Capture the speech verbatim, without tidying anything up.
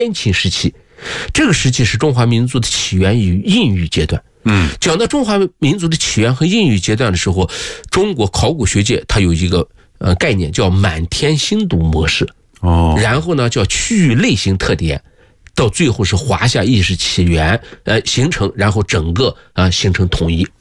先秦时期，这个时期是中华民族的起源于印域阶段。 嗯， 讲到中华民族的起源和印域阶段的时候，中国考古学界它有一个呃概念叫满天星读模式。 哦， 然后呢叫区域类型特点，到最后是华夏意识起源，呃形成，然后整个啊、呃、形成统一。